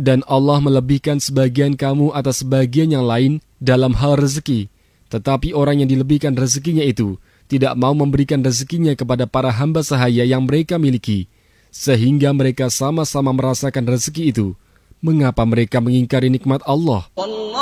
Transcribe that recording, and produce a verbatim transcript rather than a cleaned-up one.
Dan Allah melebihkan sebagian kamu atas sebagian yang lain dalam hal rezeki. Tetapi orang yang dilebihkan rezekinya itu tidak mau memberikan rezekinya kepada para hamba sahaya yang mereka miliki, sehingga mereka sama-sama merasakan rezeki itu. Mengapa mereka mengingkari nikmat Allah?